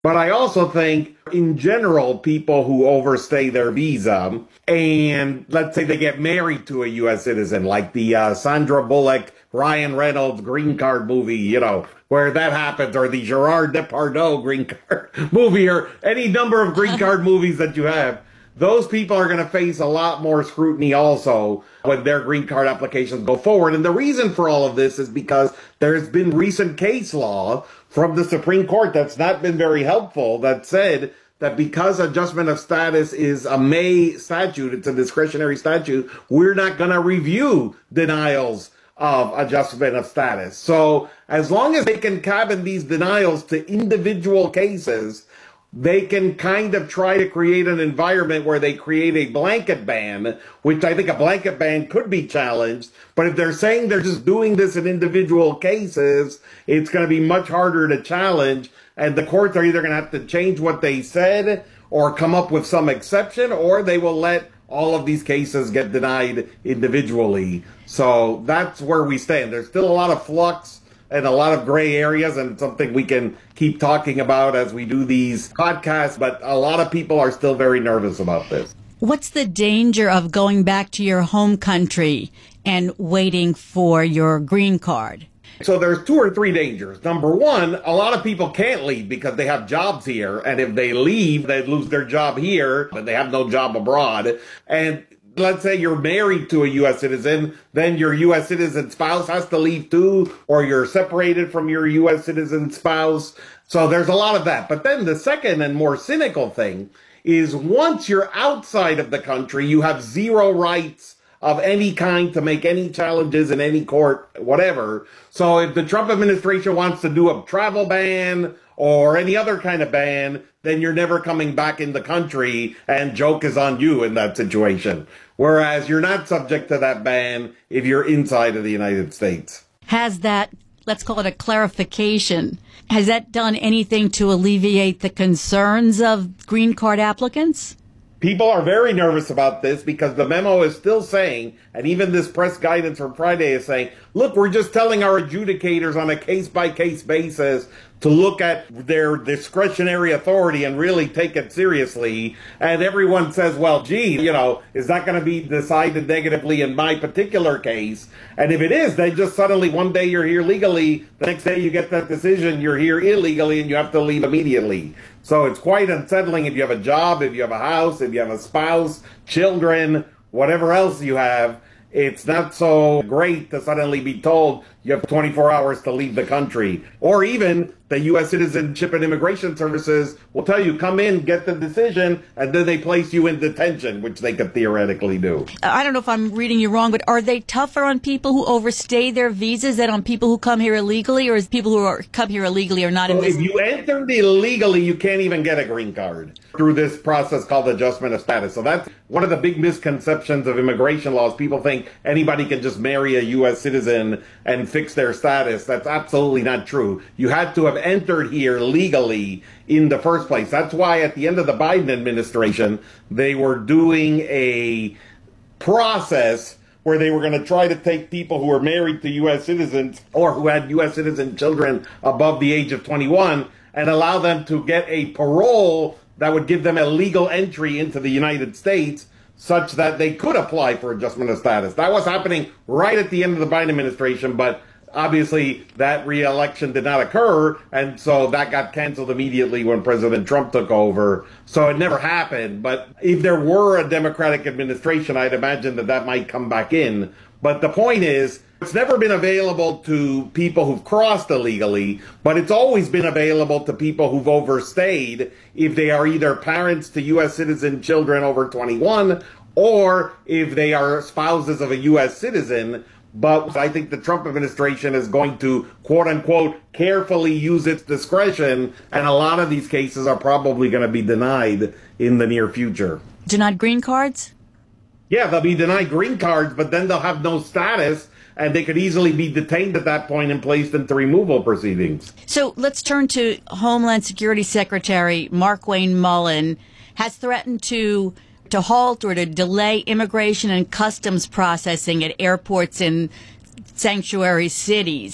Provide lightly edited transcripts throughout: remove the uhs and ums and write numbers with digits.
But I also think, in general, people who overstay their visa and let's say they get married to a U.S. citizen, like the Sandra Bullock, Ryan Reynolds green card movie, where that happens, or the Gerard Depardieu green card movie, or any number of green card movies that you have. Those people are going to face a lot more scrutiny also when their green card applications go forward. And the reason for all of this is because there's been recent case law from the Supreme Court that's not been very helpful that said that because adjustment of status is a May statute, it's a discretionary statute, we're not going to review denials of adjustment of status. So as long as they can cabin these denials to individual cases, they can kind of try to create an environment where they create a blanket ban, which I think a blanket ban could be challenged. But if they're saying they're just doing this in individual cases, it's going to be much harder to challenge. And the courts are either going to have to change what they said or come up with some exception, or they will let all of these cases get denied individually. So that's where we stand. There's still a lot of flux and a lot of gray areas, and it's something we can keep talking about as we do these podcasts, but a lot of people are still very nervous about this. What's the danger of going back to your home country and waiting for your green card? So there's two or three dangers. Number one, a lot of people can't leave because they have jobs here, and if they leave, they lose their job here, but they have no job abroad. And let's say you're married to a U.S. citizen, then your U.S. citizen spouse has to leave too, or you're separated from your U.S. citizen spouse. So there's a lot of that. But then the second and more cynical thing is once you're outside of the country, you have zero rights of any kind to make any challenges in any court, whatever. So if the Trump administration wants to do a travel ban or any other kind of ban, then you're never coming back in the country, and joke is on you in that situation. Whereas you're not subject to that ban if you're inside of the United States. Has that, let's call it a clarification, has that done anything to alleviate the concerns of green card applicants? People are very nervous about this because the memo is still saying, and even this press guidance from Friday is saying, look, we're just telling our adjudicators on a case-by-case basis to look at their discretionary authority and really take it seriously. And everyone says, well, gee, is that going to be decided negatively in my particular case? And if it is, then just suddenly one day you're here legally, the next day you get that decision, you're here illegally, and you have to leave immediately. So it's quite unsettling if you have a job, if you have a house, if you have a spouse, children, whatever else you have. It's not so great to suddenly be told you have 24 hours to leave the country. Or even the U.S. Citizenship and Immigration Services will tell you, come in, get the decision, and then they place you in detention, which they could theoretically do. I don't know if I'm reading you wrong, but are they tougher on people who overstay their visas than on people who come here illegally, or is people who come here illegally are not in this? If you entered illegally, you can't even get a green card through this process called adjustment of status. So that's one of the big misconceptions of immigration laws. People think anybody can just marry a U.S. citizen and fix their status. That's absolutely not true. You had to have entered here legally in the first place. That's why at the end of the Biden administration, they were doing a process where they were going to try to take people who were married to U.S. citizens or who had U.S. citizen children above the age of 21 and allow them to get a parole that would give them a legal entry into the United States such that they could apply for adjustment of status. That was happening right at the end of the Biden administration, but obviously that re-election did not occur, and so that got canceled immediately when President Trump took over. So it never happened. But if there were a Democratic administration, I'd imagine that might come back in. But the point is, it's never been available to people who've crossed illegally, but it's always been available to people who've overstayed if they are either parents to U.S. citizen children over 21 or if they are spouses of a U.S. citizen. But I think the Trump administration is going to, quote unquote, carefully use its discretion, and a lot of these cases are probably going to be denied in the near future. Denied green cards? Yeah, they'll be denied green cards, but then they'll have no status, and they could easily be detained at that point and placed into removal proceedings. So let's turn to Homeland Security Secretary Markwayne Mullin has threatened to halt or to delay immigration and customs processing at airports in sanctuary cities.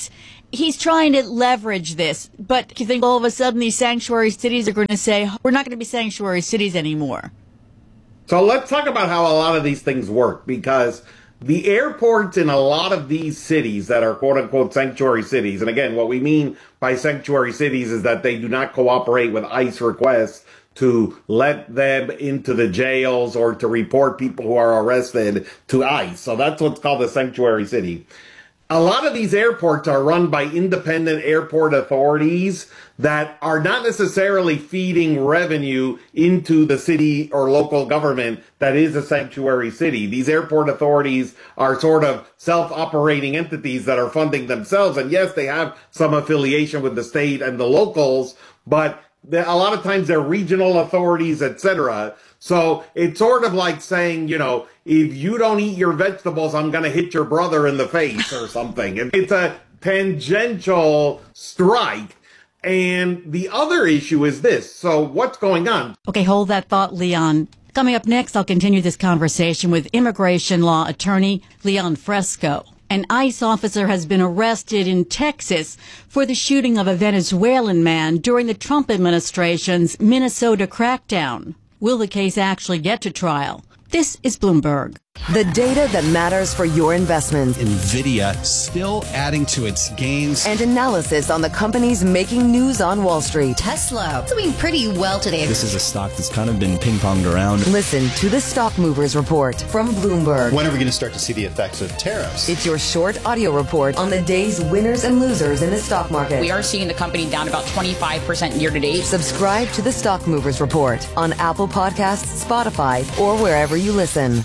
He's trying to leverage this, but you think all of a sudden these sanctuary cities are going to say, we're not going to be sanctuary cities anymore? So let's talk about how a lot of these things work, because the airports in a lot of these cities that are quote-unquote sanctuary cities, and again, what we mean by sanctuary cities is that they do not cooperate with ICE requests to let them into the jails or to report people who are arrested to ICE. So that's what's called a sanctuary city. A lot of these airports are run by independent airport authorities that are not necessarily feeding revenue into the city or local government that is a sanctuary city. These airport authorities are sort of self-operating entities that are funding themselves. And yes, they have some affiliation with the state and the locals, but a lot of times they're regional authorities, etc. So it's sort of like saying, you know, if you don't eat your vegetables, I'm going to hit your brother in the face or something. It's a tangential strike. And the other issue is this. So what's going on? Okay, hold that thought, Leon. Coming up next, I'll continue this conversation with immigration law attorney Leon Fresco. An ICE officer has been arrested in Texas for the shooting of a Venezuelan man during the Trump administration's Minnesota crackdown. Will the case actually get to trial? This is Bloomberg. The data that matters for your investments. NVIDIA still adding to its gains. And analysis on the companies making news on Wall Street. Tesla doing pretty well today. This is a stock that's kind of been ping-ponged around. Listen to the Stock Movers Report from Bloomberg. When are we going to start to see the effects of tariffs? It's your short audio report on the day's winners and losers in the stock market. We are seeing the company down about 25% year to date. Subscribe to the Stock Movers Report on Apple Podcasts, Spotify, or wherever you listen.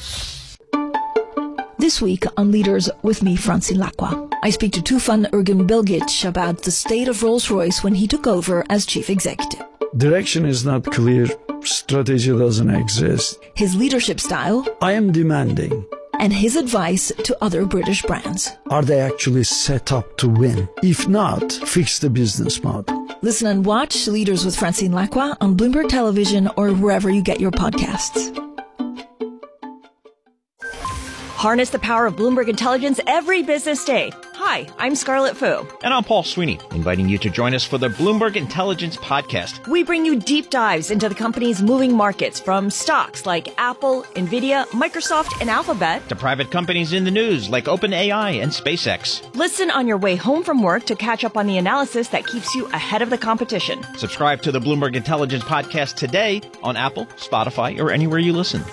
This week on Leaders with me, Francine Lacqua, I speak to Tufan Ergin-Bilgic about the state of Rolls-Royce when he took over as chief executive. Direction is not clear. Strategy doesn't exist. His leadership style. I am demanding. And his advice to other British brands. Are they actually set up to win? If not, fix the business model. Listen and watch Leaders with Francine Lacqua on Bloomberg Television or wherever you get your podcasts. Harness the power of Bloomberg Intelligence every business day. Hi, I'm Scarlett Fu. And I'm Paul Sweeney, inviting you to join us for the Bloomberg Intelligence Podcast. We bring you deep dives into the company's moving markets, from stocks like Apple, NVIDIA, Microsoft, and Alphabet, to private companies in the news like OpenAI and SpaceX. Listen on your way home from work to catch up on the analysis that keeps you ahead of the competition. Subscribe to the Bloomberg Intelligence Podcast today on Apple, Spotify, or anywhere you listen.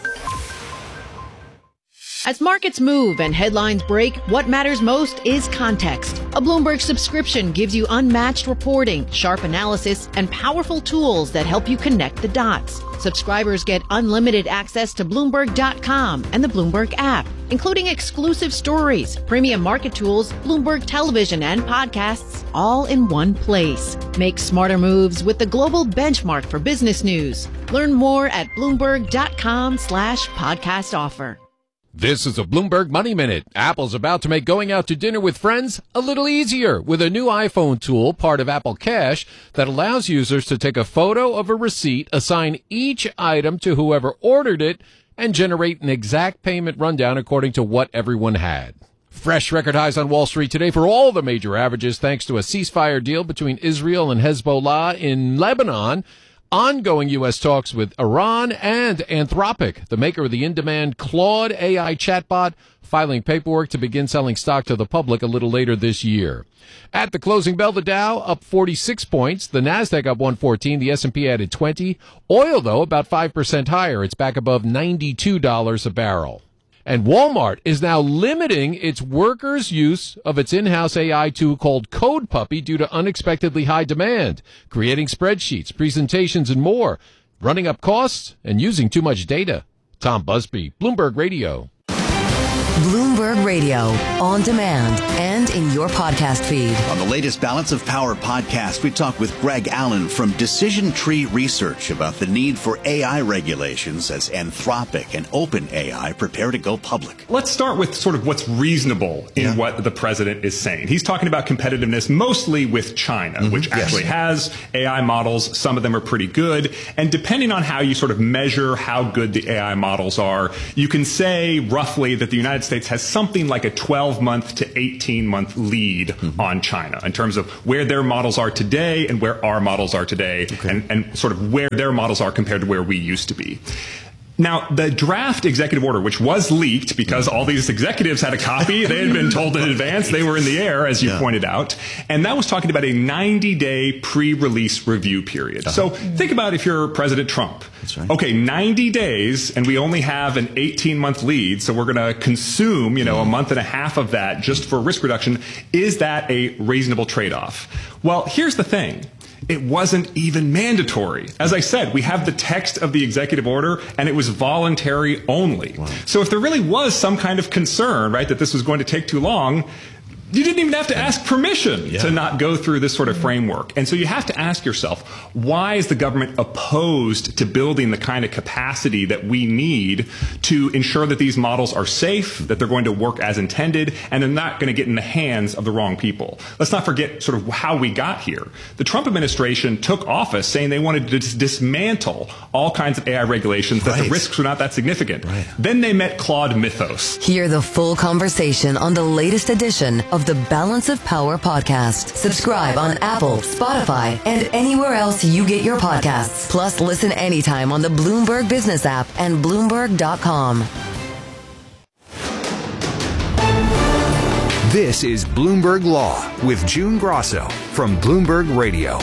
As markets move and headlines break, what matters most is context. A Bloomberg subscription gives you unmatched reporting, sharp analysis, and powerful tools that help you connect the dots. Subscribers get unlimited access to Bloomberg.com and the Bloomberg app, including exclusive stories, premium market tools, Bloomberg television, and podcasts, all in one place. Make smarter moves with the global benchmark for business news. Learn more at Bloomberg.com/podcast offer. This is a Bloomberg Money Minute. Apple's about to make going out to dinner with friends a little easier with a new iPhone tool, part of Apple Cash, that allows users to take a photo of a receipt, assign each item to whoever ordered it, and generate an exact payment rundown according to what everyone had. Fresh record highs on Wall Street today for all the major averages thanks to a ceasefire deal between Israel and Hezbollah in Lebanon, ongoing U.S. talks with Iran, and Anthropic, the maker of the in-demand Claude AI chatbot, filing paperwork to begin selling stock to the public a little later this year. At the closing bell, the Dow up 46 points, the Nasdaq up 114, the S&P added 20. Oil, though, about 5% higher. It's back above $92 a barrel. And Walmart is now limiting its workers' use of its in-house AI tool called Code Puppy due to unexpectedly high demand, creating spreadsheets, presentations, and more, running up costs and using too much data. Tom Busby, Bloomberg Radio. Bloomberg Radio, on demand and in your podcast feed. On the latest Balance of Power podcast, we talk with Greg Allen from Decision Tree Research about the need for AI regulations as Anthropic and OpenAI prepare to go public. Let's start with sort of what's reasonable in what the president is saying. He's talking about competitiveness mostly with China, which actually has AI models. Some of them are pretty good. And depending on how you sort of measure how good the AI models are, you can say roughly that the United States has something like a 12-month to 18-month lead on China in terms of where their models are today and where our models are today, and sort of where their models are compared to where we used to be. Now, the draft executive order, which was leaked because all these executives had a copy, they had been told in advance, they were in the air, as you pointed out, and that was talking about a 90-day pre-release review period. So think about if you're President Trump. That's right. Okay, 90 days, and we only have an 18-month lead, so we're going to consume, a month and a half of that just for risk reduction. Is that a reasonable trade-off? Well, here's the thing. It wasn't even mandatory. As I said, we have the text of the executive order, and it was voluntary only. Wow. So if there really was some kind of concern, right, that this was going to take too long, you didn't even have to ask permission to not go through this sort of framework. And so you have to ask yourself, why is the government opposed to building the kind of capacity that we need to ensure that these models are safe, that they're going to work as intended, and they're not going to get in the hands of the wrong people? Let's not forget sort of how we got here. The Trump administration took office saying they wanted to dismantle all kinds of AI regulations, that the risks were not that significant. Then they met Claude Mythos. Hear the full conversation on the latest edition of the Balance of Power podcast. Subscribe on Apple, Spotify, and anywhere else you get your podcasts. Plus, listen anytime on the Bloomberg Business app and Bloomberg.com. This is Bloomberg Law with June Grosso from Bloomberg Radio.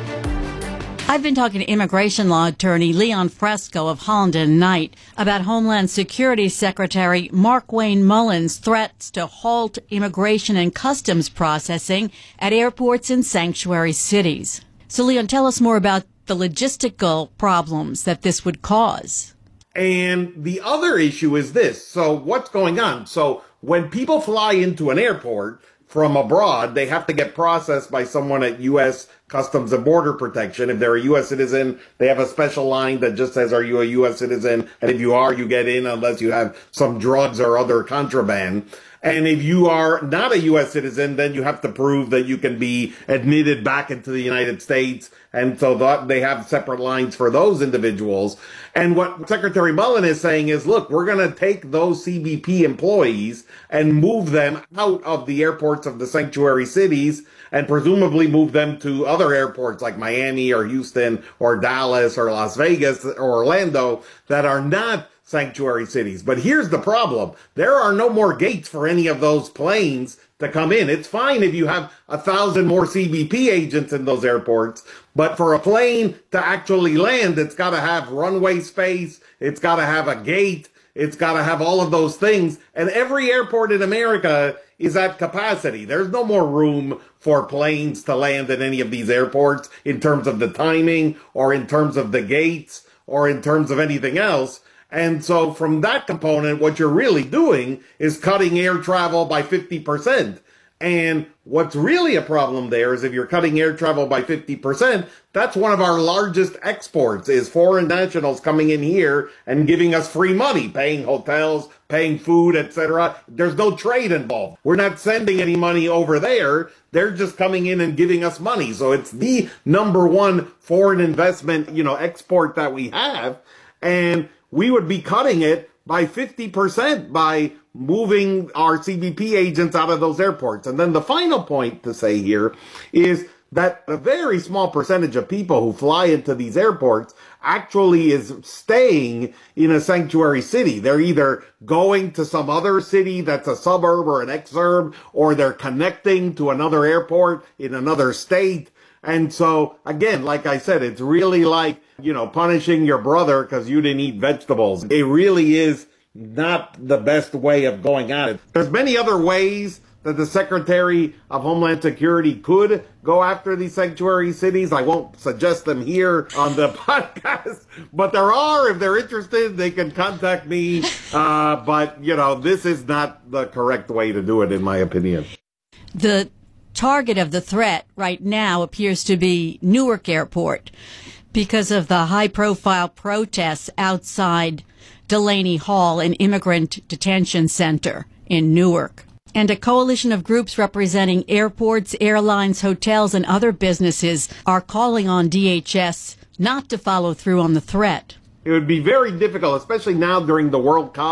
I've been talking to immigration law attorney Leon Fresco of Holland and Knight about Homeland Security Secretary Markwayne Mullin's threats to halt immigration and customs processing at airports in sanctuary cities. So, Leon, tell us more about the logistical problems that this would cause. And the other issue is this. So what's going on? So when people fly into an airport from abroad, they have to get processed by someone at U.S. Customs and Border Protection. If they're a U.S. citizen, they have a special line that just says, are you a U.S. citizen? And if you are, you get in unless you have some drugs or other contraband. And if you are not a U.S. citizen, then you have to prove that you can be admitted back into the United States. And so they have separate lines for those individuals. And what Secretary Mullin is saying is, look, we're going to take those CBP employees and move them out of the airports of the sanctuary cities and presumably move them to other airports like Miami or Houston or Dallas or Las Vegas or Orlando that are not sanctuary cities. But here's the problem. There are no more gates for any of those planes to come in. It's fine if you have 1,000 more CBP agents in those airports, but for a plane to actually land, it's got to have runway space, it's got to have a gate, it's got to have all of those things. And every airport in America is at capacity. There's no more room for planes to land at any of these airports in terms of the timing or in terms of the gates or in terms of anything else. And so from that component, what you're really doing is cutting air travel by 50%. And what's really a problem there is if you're cutting air travel by 50%, that's one of our largest exports is foreign nationals coming in here and giving us free money, paying hotels, paying food, etc. There's no trade involved. We're not sending any money over there. They're just coming in and giving us money. So it's the number one foreign investment, export that we have. And we would be cutting it by 50% by moving our CBP agents out of those airports. And then the final point to say here is that a very small percentage of people who fly into these airports actually is staying in a sanctuary city. They're either going to some other city that's a suburb or an exurb, or they're connecting to another airport in another state. And so, again, like I said, it's really like, punishing your brother because you didn't eat vegetables. It really is not the best way of going at it. There's many other ways that the Secretary of Homeland Security could go after these sanctuary cities. I won't suggest them here on the podcast, but there are. If they're interested, they can contact me. But, this is not the correct way to do it, in my opinion. The target of the threat right now appears to be Newark Airport because of the high-profile protests outside Delaney Hall, an immigrant detention center in Newark. And a coalition of groups representing airports, airlines, hotels, and other businesses are calling on DHS not to follow through on the threat. It would be very difficult, especially now during the World Cup,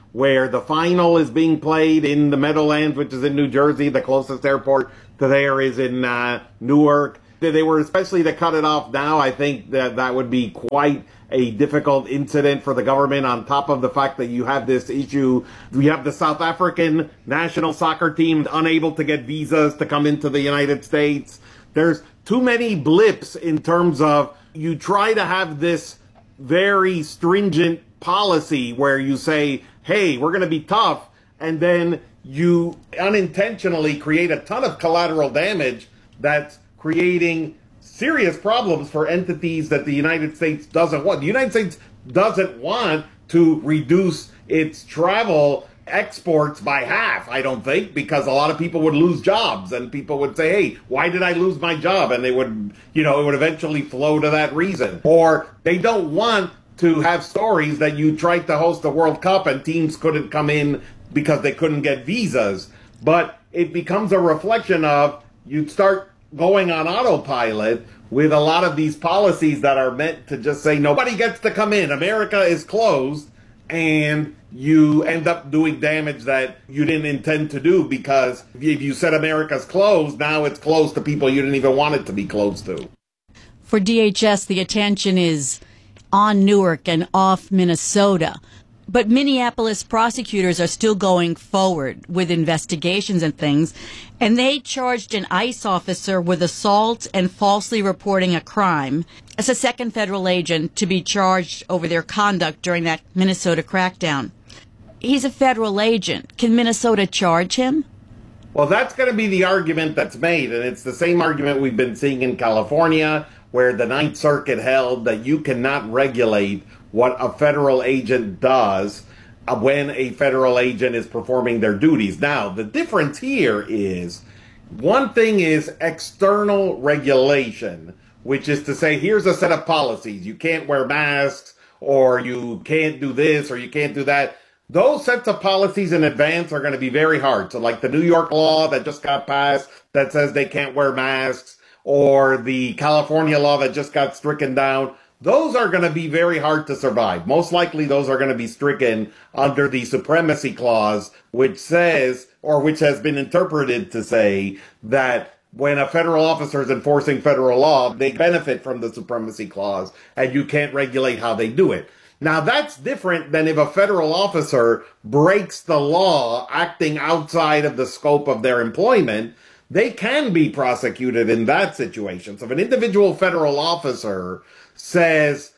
where the final is being played in the Meadowlands, which is in New Jersey. The closest airport to there is in Newark. They were especially to cut it off now. I think that would be quite a difficult incident for the government, on top of the fact that you have this issue. You have the South African national soccer team unable to get visas to come into the United States. There's too many blips in terms of you try to have this very stringent policy where you say, hey, we're going to be tough, and then you unintentionally create a ton of collateral damage that's creating serious problems for entities that the United States doesn't want. The United States doesn't want to reduce its travel exports by half, I don't think, because a lot of people would lose jobs, and people would say, hey, why did I lose my job? And they would, it would eventually flow to that reason. Or they don't want to have stories that you tried to host the World Cup and teams couldn't come in because they couldn't get visas. But it becomes a reflection of, you'd start going on autopilot with a lot of these policies that are meant to just say nobody gets to come in, America is closed, and you end up doing damage that you didn't intend to do, because if you said America's closed, now it's closed to people you didn't even want it to be closed to. For DHS, the attention is on Newark and off Minnesota. But Minneapolis prosecutors are still going forward with investigations and things, and they charged an ICE officer with assault and falsely reporting a crime as a second federal agent to be charged over their conduct during that Minnesota crackdown. He's a federal agent. Can Minnesota charge him? Well, that's going to be the argument that's made, and it's the same argument we've been seeing in California, where the Ninth Circuit held that you cannot regulate what a federal agent does when a federal agent is performing their duties. Now, the difference here is, one thing is external regulation, which is to say, here's a set of policies. You can't wear masks, or you can't do this, or you can't do that. Those sets of policies in advance are going to be very hard. So like the New York law that just got passed that says they can't wear masks, or the California law that just got stricken down, those are going to be very hard to survive. Most likely those are going to be stricken under the Supremacy Clause, which says, or which has been interpreted to say, that when a federal officer is enforcing federal law, they benefit from the Supremacy Clause, and you can't regulate how they do it. Now, that's different than if a federal officer breaks the law acting outside of the scope of their employment. They can be prosecuted in that situation. So if an individual federal officer says,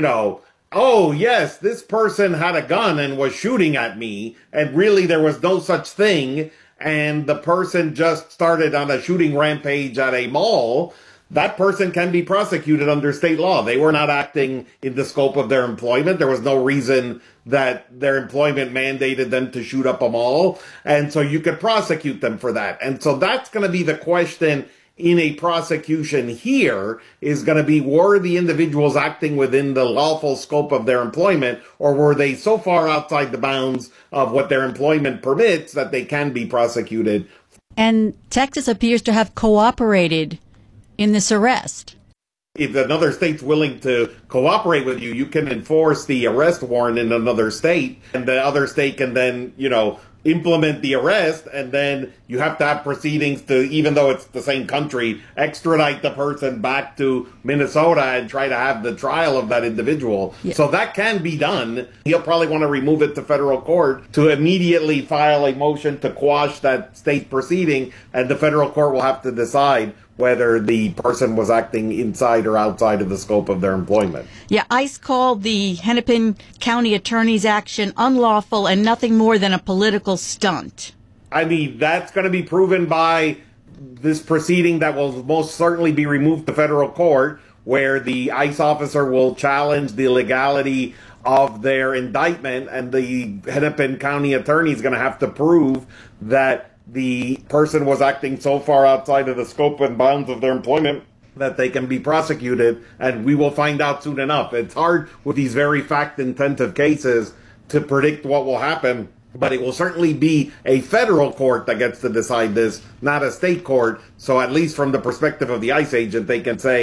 oh, yes, this person had a gun and was shooting at me, and really there was no such thing, and the person just started on a shooting rampage at a mall, that person can be prosecuted under state law. They were not acting in the scope of their employment. There was no reason that their employment mandated them to shoot up a mall. And so you could prosecute them for that. And so that's going to be the question in a prosecution here, is going to be, were the individuals acting within the lawful scope of their employment, or were they so far outside the bounds of what their employment permits that they can be prosecuted? And Texas appears to have cooperated in this arrest. If another state's willing to cooperate with you, you can enforce the arrest warrant in another state, and the other state can then, implement the arrest, and then you have to have proceedings to, even though it's the same country, extradite the person back to Minnesota and try to have the trial of that individual. Yeah. So that can be done. He'll probably want to remove it to federal court to immediately file a motion to quash that state proceeding, and the federal court will have to decide whether the person was acting inside or outside of the scope of their employment. Yeah, ICE called the Hennepin County Attorney's action unlawful and nothing more than a political stunt. I mean, that's going to be proven by this proceeding that will most certainly be removed to federal court, where the ICE officer will challenge the legality of their indictment, and the Hennepin County Attorney is going to have to prove that the person was acting so far outside of the scope and bounds of their employment that they can be prosecuted, and we will find out soon enough. It's hard with these very fact-intensive cases to predict what will happen, but it will certainly be a federal court that gets to decide this, not a state court. So at least from the perspective of the ICE agent, they can say,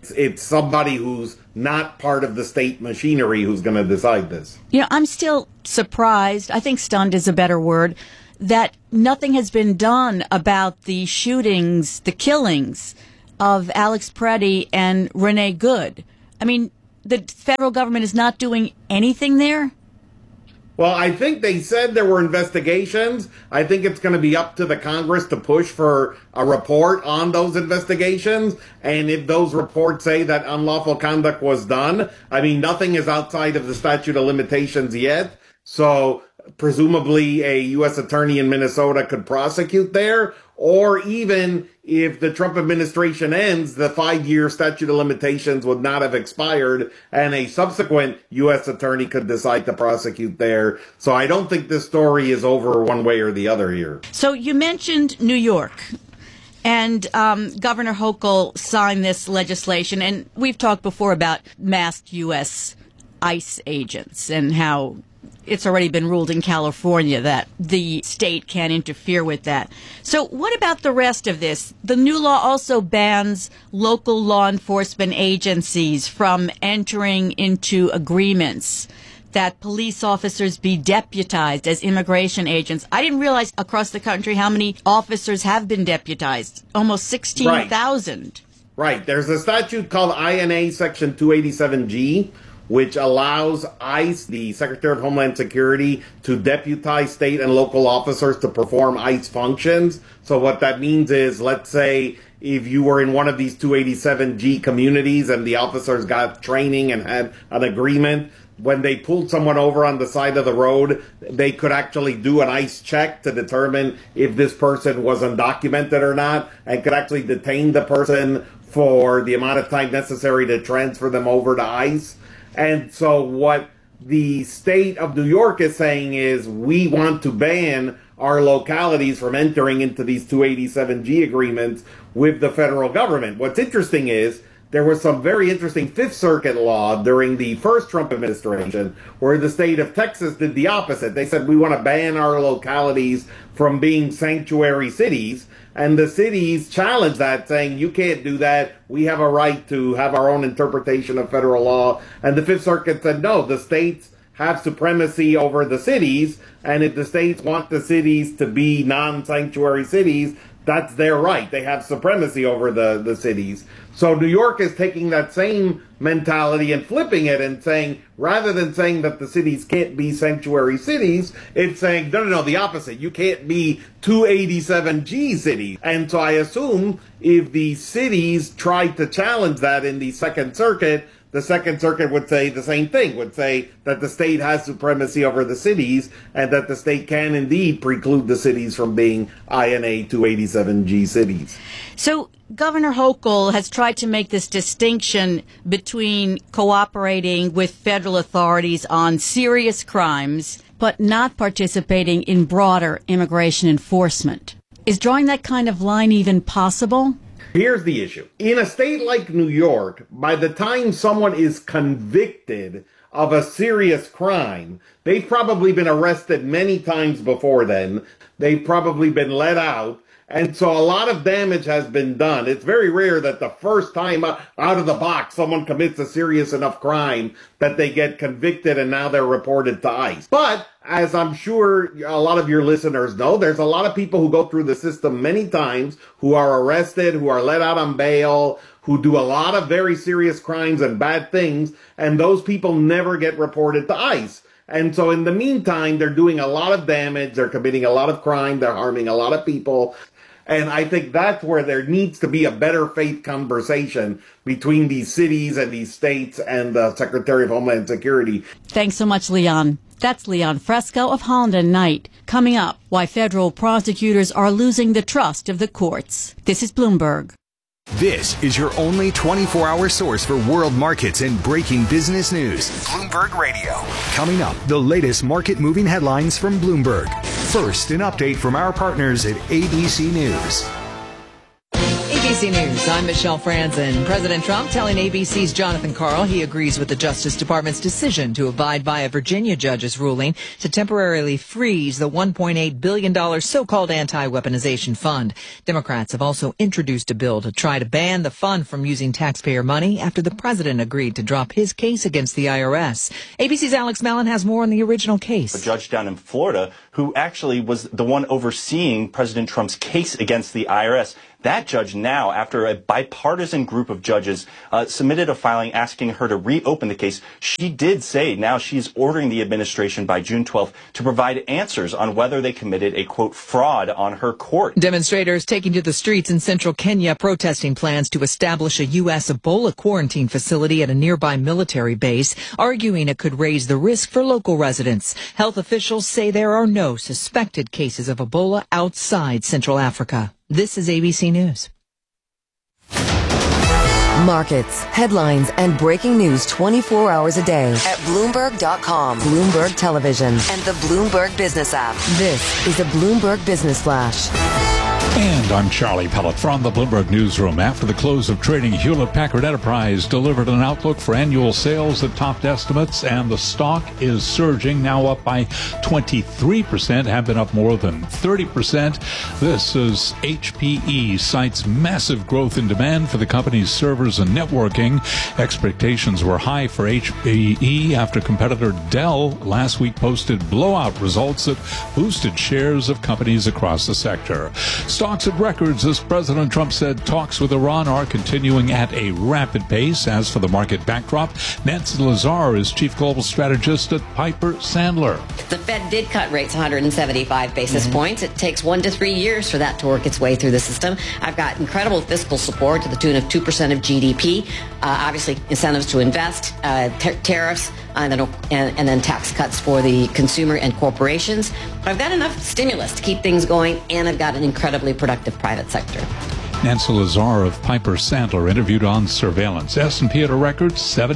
It's somebody who's not part of the state machinery who's going to decide this. You know, I'm still surprised, I think stunned is a better word, that nothing has been done about the shootings, the killings of Alex Preddy and Renee Good. I mean, the federal government is not doing anything there? Well, I think they said there were investigations. I think it's going to be up to the Congress to push for a report on those investigations. And if those reports say that unlawful conduct was done, I mean, nothing is outside of the statute of limitations yet. So presumably a U.S. attorney in Minnesota could prosecute there. Or even if the Trump administration ends, the 5-year statute of limitations would not have expired, and a subsequent U.S. attorney could decide to prosecute there. So I don't think this story is over one way or the other here. So you mentioned New York, and Governor Hochul signed this legislation, and we've talked before about masked U.S. ICE agents and how it's already been ruled in California that the state can't interfere with that. So what about the rest of this? The new law also bans local law enforcement agencies from entering into agreements that police officers be deputized as immigration agents. I didn't realize across the country how many officers have been deputized. Almost 16,000. Right. There's a statute called INA Section 287G, which allows ICE, the Secretary of Homeland Security, to deputize state and local officers to perform ICE functions. So what that means is, let's say if you were in one of these 287G communities and the officers got training and had an agreement, when they pulled someone over on the side of the road, they could actually do an ICE check to determine if this person was undocumented or not, and could actually detain the person for the amount of time necessary to transfer them over to ICE. And so what the state of New York is saying is we want to ban our localities from entering into these 287G agreements with the federal government. What's interesting is there was some very interesting Fifth Circuit law during the first Trump administration where the state of Texas did the opposite. They said we want to ban our localities from being sanctuary cities. And the cities challenged that, saying, you can't do that. We have a right to have our own interpretation of federal law. And the Fifth Circuit said, no, the states have supremacy over the cities. And if the states want the cities to be non-sanctuary cities, that's their right. They have supremacy over the cities. So New York is taking that same mentality and flipping it and saying, rather than saying that the cities can't be sanctuary cities, it's saying, no, the opposite. You can't be 287G cities. And so I assume if the cities tried to challenge that in the Second Circuit, the Second Circuit would say the same thing, would say that the state has supremacy over the cities and that the state can indeed preclude the cities from being INA 287G cities. So Governor Hochul has tried to make this distinction between cooperating with federal authorities on serious crimes, but not participating in broader immigration enforcement. Is drawing that kind of line even possible? Here's the issue. In a state like New York, by the time someone is convicted of a serious crime, they've probably been arrested many times before then. They've probably been let out. And so a lot of damage has been done. It's very rare that the first time out of the box someone commits a serious enough crime that they get convicted and now they're reported to ICE. But as I'm sure a lot of your listeners know, there's a lot of people who go through the system many times who are arrested, who are let out on bail, who do a lot of very serious crimes and bad things, and those people never get reported to ICE. And so in the meantime, they're doing a lot of damage, they're committing a lot of crime, they're harming a lot of people. And I think that's where there needs to be a better faith conversation between these cities and these states and the Secretary of Homeland Security. Thanks so much, Leon. That's Leon Fresco of Holland and Knight. Coming up, why federal prosecutors are losing the trust of the courts. This is Bloomberg. This is your only 24-hour source for world markets and breaking business news. Bloomberg Radio. Coming up, the latest market-moving headlines from Bloomberg. First, an update from our partners at ABC News. ABC ABC News, I'm Michelle Franzen. President Trump telling ABC's Jonathan Karl he agrees with the Justice Department's decision to abide by a Virginia judge's ruling to temporarily freeze the $1.8 billion so-called anti-weaponization fund. Democrats have also introduced a bill to try to ban the fund from using taxpayer money after the president agreed to drop his case against the IRS. ABC's Alex Mallon has more on the original case. A judge down in Florida who actually was the one overseeing President Trump's case against the IRS. That judge now, after a bipartisan group of judges submitted a filing asking her to reopen the case, she did say now she's ordering the administration by June 12th to provide answers on whether they committed a, quote, fraud on her court. Demonstrators taking to the streets in central Kenya protesting plans to establish a U.S. Ebola quarantine facility at a nearby military base, arguing it could raise the risk for local residents. Health officials say there are no suspected cases of Ebola outside Central Africa. This is ABC News. Markets, headlines, and breaking news 24 hours a day at Bloomberg.com, Bloomberg Television, and the Bloomberg Business app. This is a Bloomberg Business Flash. And I'm Charlie Pellet from the Bloomberg Newsroom. After the close of trading, Hewlett-Packard Enterprise delivered an outlook for annual sales that topped estimates, and the stock is surging, now up by 23%, have been up more than 30%. This is HPE cites massive growth in demand for the company's servers and networking. Expectations were high for HPE after competitor Dell last week posted blowout results that boosted shares of companies across the sector. Stocks at records as President Trump said talks with Iran are continuing at a rapid pace. As for the market backdrop, Nancy Lazar is chief global strategist at Piper Sandler. The Fed did cut rates 175 basis points. It takes 1 to 3 years for that to work its way through the system. I've got incredible fiscal support to the tune of 2% of GDP. Obviously, incentives to invest, tariffs, and then tax cuts for the consumer and corporations. But I've got enough stimulus to keep things going, and I've got an incredibly productive private sector. Nancy Lazar of Piper Sandler interviewed on surveillance. S&P at a record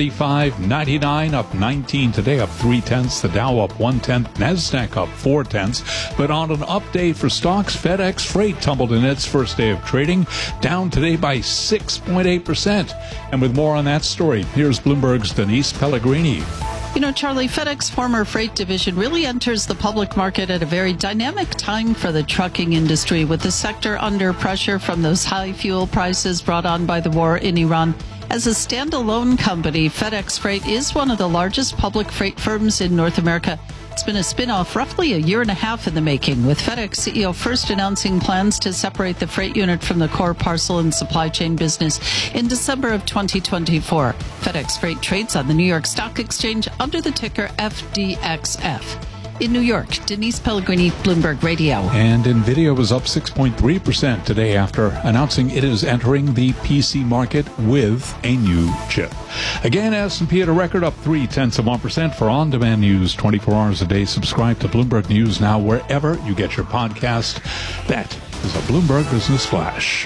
75.99, up 19 today, up 0.3. The Dow up 0.1. NASDAQ up 0.4. But on an up day for stocks, FedEx Freight tumbled in its first day of trading, down today by 6.8%. And with more on that story, here's Bloomberg's Denise Pellegrini. You know, Charlie, FedEx former freight division really enters the public market at a very dynamic time for the trucking industry, with the sector under pressure from those high fuel prices brought on by the war in Iran. As a standalone company, FedEx Freight is one of the largest public freight firms in North America. It's been a spin-off roughly a year and a half in the making, with FedEx CEO first announcing plans to separate the freight unit from the core parcel and supply chain business in December of 2024. FedEx Freight trades on the New York Stock Exchange under the ticker FDXF. In New York, Denise Pellegrini, Bloomberg Radio. And NVIDIA was up 6.3% today after announcing it is entering the PC market with a new chip. Again, S&P at a record, up 0.3%. For on-demand news 24 hours a day, subscribe to Bloomberg News now wherever you get your podcast. That is a Bloomberg Business Flash.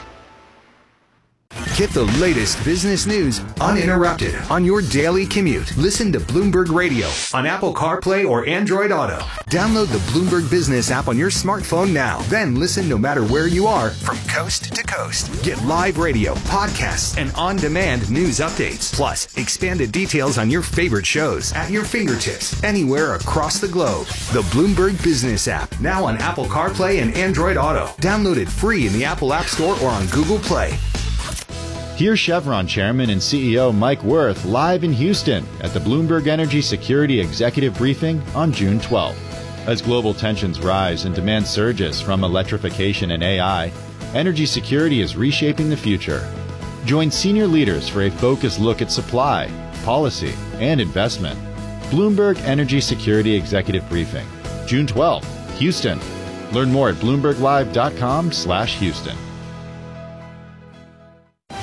Get the latest business news uninterrupted on your daily commute. Listen to Bloomberg Radio on Apple CarPlay or Android Auto. Download the Bloomberg Business app on your smartphone now. Then listen no matter where you are from coast to coast. Get live radio, podcasts, and on-demand news updates. Plus, expanded details on your favorite shows at your fingertips anywhere across the globe. The Bloomberg Business app, now on Apple CarPlay and Android Auto. Download it free in the Apple App Store or on Google Play. Here's Chevron Chairman and CEO Mike Wirth live in Houston at the Bloomberg Energy Security Executive Briefing on June 12th. As global tensions rise and demand surges from electrification and AI, energy security is reshaping the future. Join senior leaders for a focused look at supply, policy, and investment. Bloomberg Energy Security Executive Briefing, June 12th, Houston. Learn more at BloombergLive.com/Houston.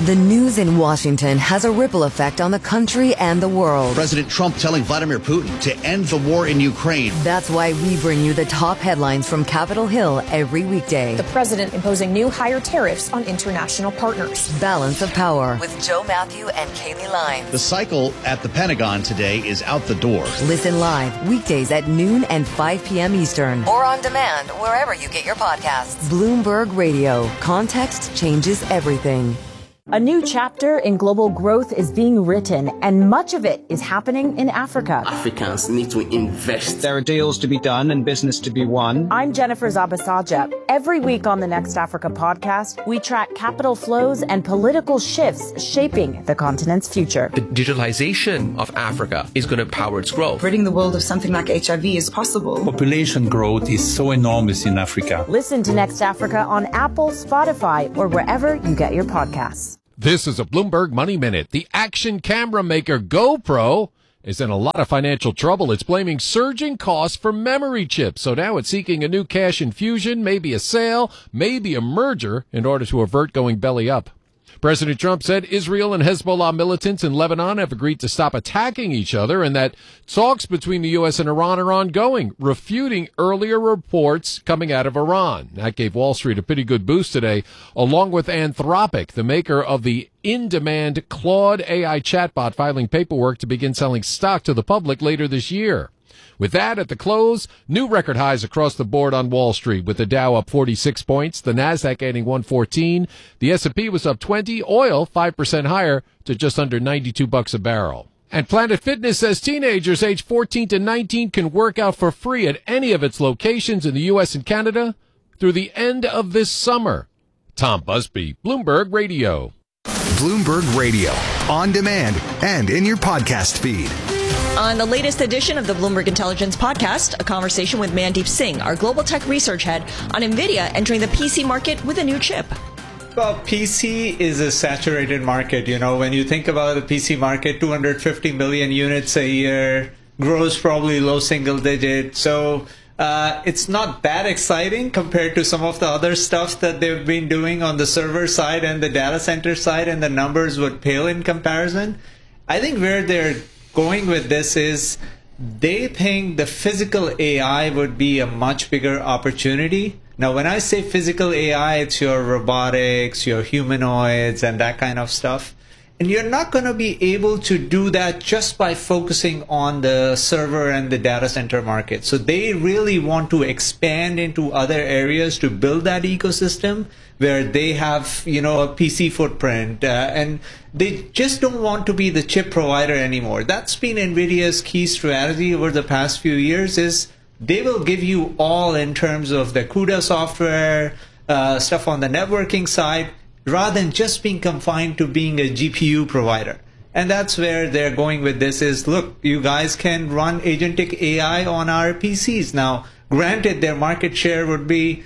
The news in Washington has a ripple effect on the country and the world. President Trump telling Vladimir Putin to end the war in Ukraine. That's why we bring you the top headlines from Capitol Hill every weekday. The president imposing new higher tariffs on international partners. Balance of Power with Joe Matthew and Kaylee Lyons. The cycle at the Pentagon today is out the door. Listen live weekdays at noon and 5 p.m. Eastern. Or on demand wherever you get your podcasts. Bloomberg Radio. Context changes everything. A new chapter in global growth is being written, and much of it is happening in Africa. Africans need to invest. There are deals to be done and business to be won. I'm Jennifer Zabasaja. Every week on the Next Africa podcast, we track capital flows and political shifts shaping the continent's future. The digitalization of Africa is going to power its growth. Ridding the world of something like HIV is possible. Population growth is so enormous in Africa. Listen to Next Africa on Apple, Spotify, or wherever you get your podcasts. This is a Bloomberg Money Minute. The action camera maker GoPro is in a lot of financial trouble. It's blaming surging costs for memory chips. So now it's seeking a new cash infusion, maybe a sale, maybe a merger in order to avert going belly up. President Trump said Israel and Hezbollah militants in Lebanon have agreed to stop attacking each other and that talks between the U.S. and Iran are ongoing, refuting earlier reports coming out of Iran. That gave Wall Street a pretty good boost today, along with Anthropic, the maker of the in-demand Claude AI chatbot, filing paperwork to begin selling stock to the public later this year. With that, at the close, new record highs across the board on Wall Street, with the Dow up 46 points, the Nasdaq adding 114, the S&P was up 20, oil 5% higher to just under $92 a barrel. And Planet Fitness says teenagers aged 14 to 19 can work out for free at any of its locations in the U.S. and Canada through the end of this summer. Tom Busby, Bloomberg Radio. Bloomberg Radio, on demand and in your podcast feed. On the latest edition of the Bloomberg Intelligence podcast, a conversation with Mandeep Singh, our global tech research head, on NVIDIA entering the PC market with a new chip. Well, PC is a saturated market. You know, when you think about the PC market, 250 million units a year, grows probably low single digit. So it's not that exciting compared to some of the other stuff that they've been doing on the server side and the data center side, and the numbers would pale in comparison. I think where they're going with this is they think the physical AI would be a much bigger opportunity. Now, when I say physical AI, it's your robotics, your humanoids, and that kind of stuff. And you're not going to be able to do that just by focusing on the server and the data center market. So they really want to expand into other areas to build that ecosystem where they have, you know, a PC footprint, and they just don't want to be the chip provider anymore. That's been NVIDIA's key strategy over the past few years, is they will give you all in terms of the CUDA software, stuff on the networking side, rather than just being confined to being a GPU provider. And that's where they're going with this is, look, you guys can run agentic AI on our PCs. Now, granted, their market share would be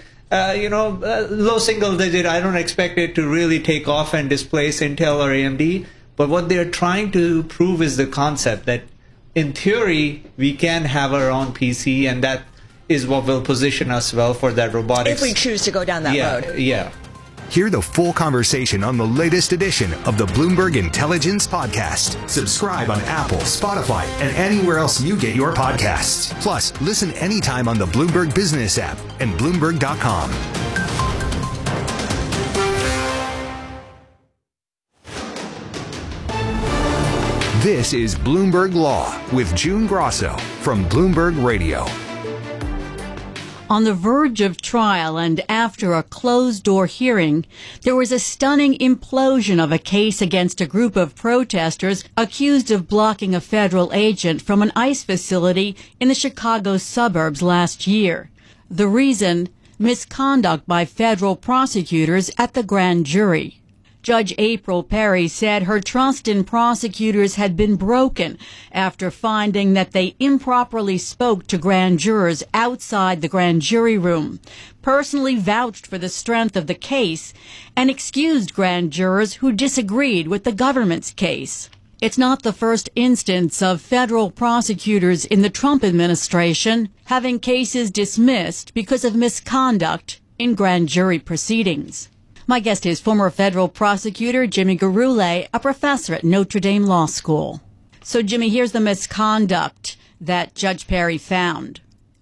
low single digit. I don't expect it to really take off and displace Intel or AMD. But what they're trying to prove is the concept that in theory, we can have our own PC, and that is what will position us well for that robotics. If we choose to go down that road. Yeah. Hear the full conversation on the latest edition of the Bloomberg Intelligence Podcast. Subscribe on Apple, Spotify, and anywhere else you get your podcasts. Plus, listen anytime on the Bloomberg Business app and Bloomberg.com. This is Bloomberg Law with June Grosso from Bloomberg Radio. On the verge of trial and after a closed-door hearing, there was a stunning implosion of a case against a group of protesters accused of blocking a federal agent from an ICE facility in the Chicago suburbs last year. The reason? Misconduct by federal prosecutors at the grand jury. Judge April Perry said her trust in prosecutors had been broken after finding that they improperly spoke to grand jurors outside the grand jury room, personally vouched for the strength of the case, and excused grand jurors who disagreed with the government's case. It's not the first instance of federal prosecutors in the Trump administration having cases dismissed because of misconduct in grand jury proceedings. My guest is former federal prosecutor Jimmy Gurulé, a professor at Notre Dame Law School. So, Jimmy, here's the misconduct that Judge Perry found.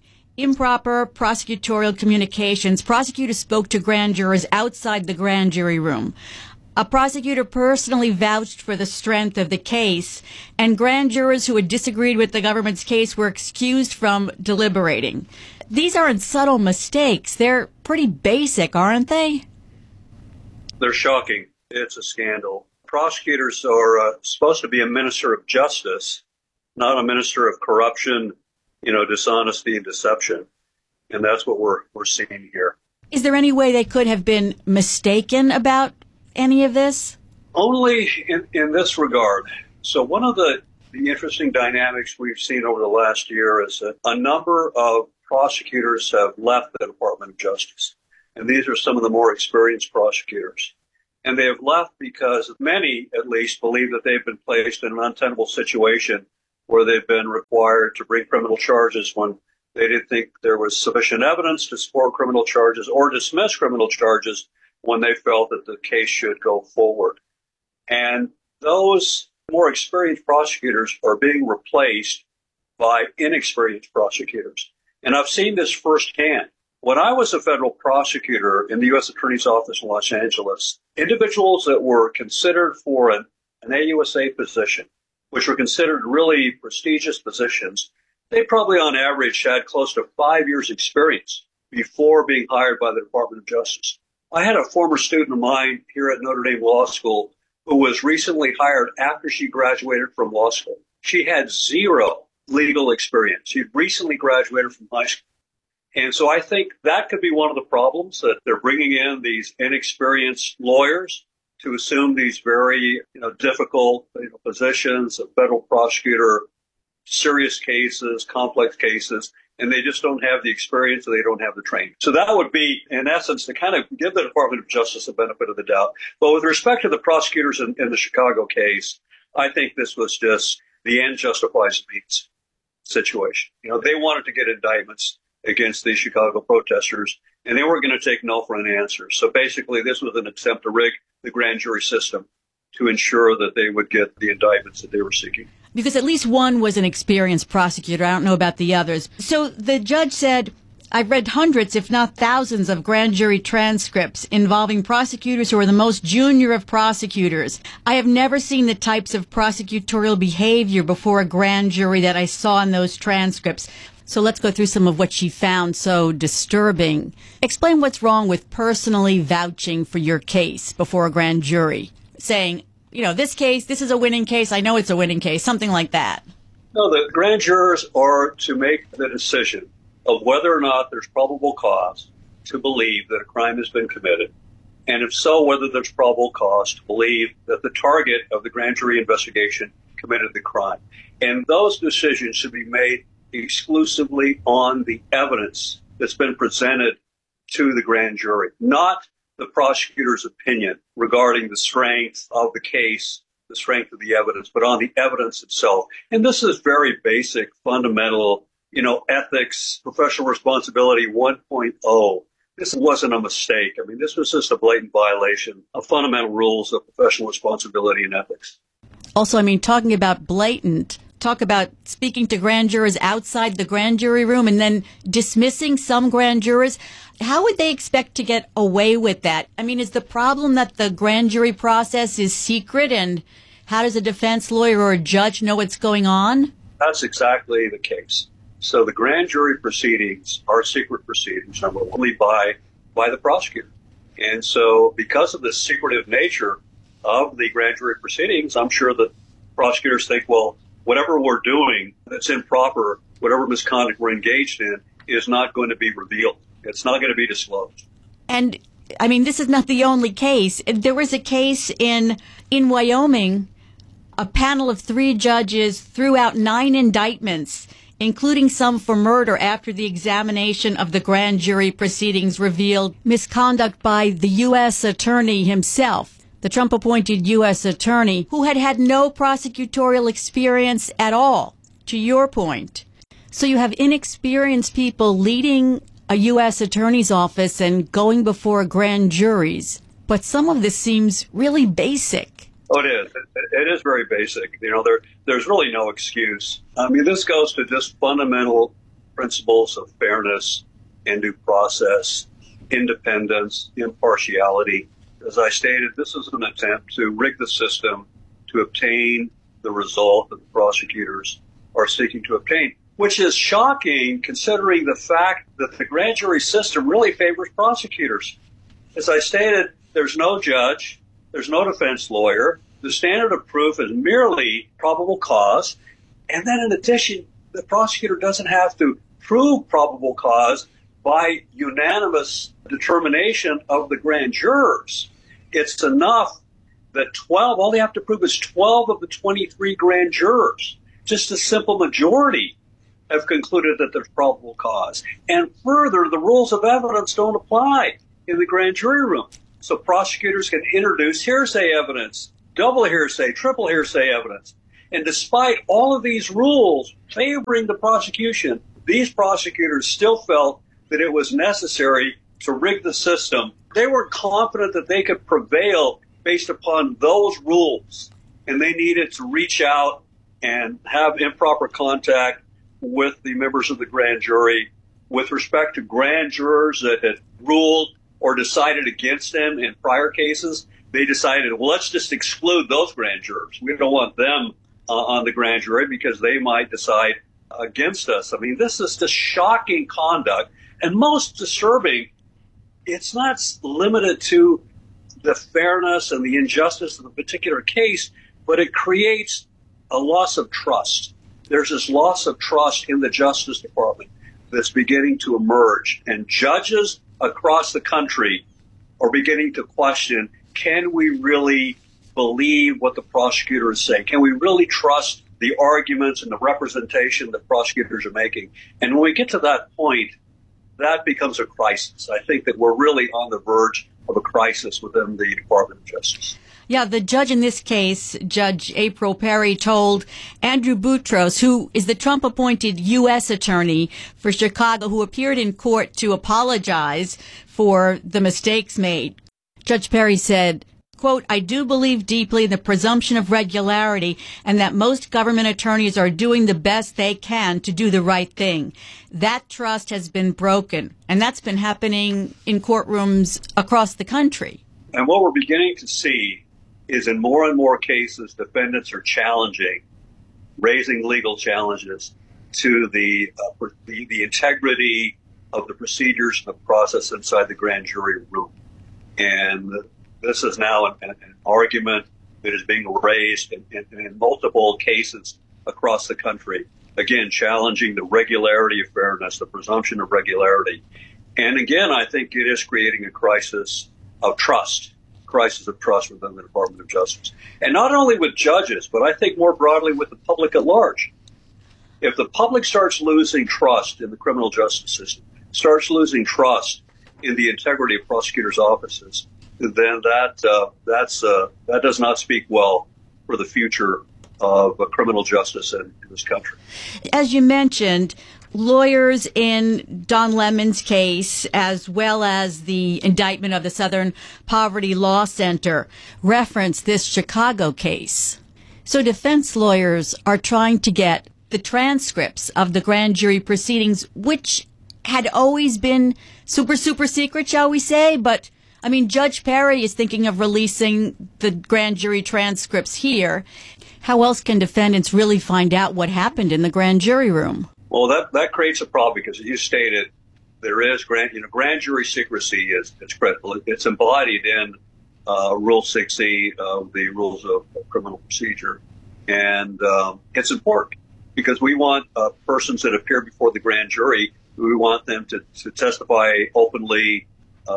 Improper prosecutorial communications. Prosecutors spoke to grand jurors outside the grand jury room. A prosecutor personally vouched for the strength of the case, and grand jurors who had disagreed with the government's case were excused from deliberating. These aren't subtle mistakes. They're pretty basic, aren't they? They're shocking. It's a scandal. Prosecutors are supposed to be a minister of justice, not a minister of corruption, dishonesty and deception. And that's what we're seeing here. Is there any way they could have been mistaken about any of this? Only in this regard. So one of the interesting dynamics we've seen over the last year is that a number of prosecutors have left the Department of Justice. And these are some of the more experienced prosecutors. And they have left because many, at least, believe that they've been placed in an untenable situation where they've been required to bring criminal charges when they didn't think there was sufficient evidence to support criminal charges or dismiss criminal charges when they felt that the case should go forward. And those more experienced prosecutors are being replaced by inexperienced prosecutors. And I've seen this firsthand. When I was a federal prosecutor in the U.S. Attorney's Office in Los Angeles, individuals that were considered for an AUSA position, which were considered really prestigious positions, they probably on average had close to 5 years experience before being hired by the Department of Justice. I had a former student of mine here at Notre Dame Law School who was recently hired after she graduated from law school. She had zero legal experience. She'd recently graduated from high school. And so I think that could be one of the problems, that they're bringing in these inexperienced lawyers to assume these very, difficult positions of federal prosecutor, serious cases, complex cases, and they just don't have the experience or they don't have the training. So that would be, in essence, to kind of give the Department of Justice the benefit of the doubt. But with respect to the prosecutors in the Chicago case, I think this was just the end justifies the means situation. They wanted to get indictments against the Chicago protesters, and they weren't going to take no for an answer. So basically, this was an attempt to rig the grand jury system to ensure that they would get the indictments that they were seeking. Because at least one was an experienced prosecutor. I don't know about the others. So the judge said, I've read hundreds, if not thousands, of grand jury transcripts involving prosecutors who are the most junior of prosecutors. I have never seen the types of prosecutorial behavior before a grand jury that I saw in those transcripts. So let's go through some of what she found so disturbing. Explain what's wrong with personally vouching for your case before a grand jury, saying, this case, this is a winning case. I know it's a winning case, something like that. No, the grand jurors are to make the decision of whether or not there's probable cause to believe that a crime has been committed. And if so, whether there's probable cause to believe that the target of the grand jury investigation committed the crime. And those decisions should be made exclusively on the evidence that's been presented to the grand jury, not the prosecutor's opinion regarding the strength of the case, the strength of the evidence, but on the evidence itself. And this is very basic, fundamental, ethics, professional responsibility 1.0. This wasn't a mistake. I mean, this was just a blatant violation of fundamental rules of professional responsibility and ethics. Also, talking about blatant, talk about speaking to grand jurors outside the grand jury room and then dismissing some grand jurors. How would they expect to get away with that? Is the problem that the grand jury process is secret, and how does a defense lawyer or a judge know what's going on? That's exactly the case. So the grand jury proceedings are secret proceedings, number one, only by the prosecutor. And so because of the secretive nature of the grand jury proceedings, I'm sure that prosecutors think, well, whatever we're doing that's improper, whatever misconduct we're engaged in, is not going to be revealed. It's not going to be disclosed. And, this is not the only case. There was a case in Wyoming. A panel of 3 judges threw out 9 indictments, including some for murder, after the examination of the grand jury proceedings revealed misconduct by the U.S. attorney himself. The Trump-appointed U.S. attorney, who had no prosecutorial experience at all, to your point. So you have inexperienced people leading a U.S. attorney's office and going before grand juries. but some of this seems really basic. Oh, it is. It is very basic. There's really no excuse. I mean, this goes to just fundamental principles of fairness and due process, independence, impartiality. As I stated, this is an attempt to rig the system to obtain the result that the prosecutors are seeking to obtain, which is shocking considering the fact that the grand jury system really favors prosecutors. As I stated, there's no judge, there's no defense lawyer. The standard of proof is merely probable cause. And then in addition, the prosecutor doesn't have to prove probable cause by unanimous determination of the grand jurors. It's enough that all they have to prove is 12 of the 23 grand jurors, just a simple majority, have concluded that there's probable cause. And further, the rules of evidence don't apply in the grand jury room. So prosecutors can introduce hearsay evidence, double hearsay, triple hearsay evidence. And despite all of these rules favoring the prosecution, these prosecutors still felt that it was necessary to rig the system. They were confident that they could prevail based upon those rules, and they needed to reach out and have improper contact with the members of the grand jury with respect to grand jurors that had ruled or decided against them in prior cases. They decided, well, let's just exclude those grand jurors. We don't want them on the grand jury because they might decide against us. I mean, this is just shocking conduct, and most disturbing, it's not limited to the fairness and the injustice of a particular case, but it creates a loss of trust. There's this loss of trust in the Justice Department that's beginning to emerge, and judges across the country are beginning to question, can we really believe what the prosecutor is saying? Can we really trust the arguments and the representation that prosecutors are making? And when we get to that point, that becomes a crisis. I think that we're really on the verge of a crisis within the Department of Justice. Yeah, the judge in this case, Judge April Perry, told Andrew Boutros, who is the Trump-appointed U.S. attorney for Chicago, who appeared in court to apologize for the mistakes made. Judge Perry said, quote, I do believe deeply in the presumption of regularity and that most government attorneys are doing the best they can to do the right thing. That trust has been broken, and that's been happening in courtrooms across the country. And what we're beginning to see is in more and more cases, defendants are raising legal challenges to the integrity of the procedures and the process inside the grand jury room. And this is now an argument that is being raised in multiple cases across the country. Again, challenging the regularity of fairness, the presumption of regularity. And again, I think it is creating a crisis of trust within the Department of Justice. And not only with judges, but I think more broadly with the public at large. If the public starts losing trust in the criminal justice system, starts losing trust in the integrity of prosecutors' offices, then that does not speak well for the future of criminal justice in this country. As you mentioned, lawyers in Don Lemon's case, as well as the indictment of the Southern Poverty Law Center, reference this Chicago case. So defense lawyers are trying to get the transcripts of the grand jury proceedings, which had always been super secret, shall we say, but I mean, Judge Perry is thinking of releasing the grand jury transcripts here. How else can defendants really find out what happened in the grand jury room? Well, that creates a problem because, as you stated, there is grand jury secrecy is critical. It's embodied in Rule 6E of the Rules of Criminal Procedure, and it's important because we want persons that appear before the grand jury, we want them to testify openly,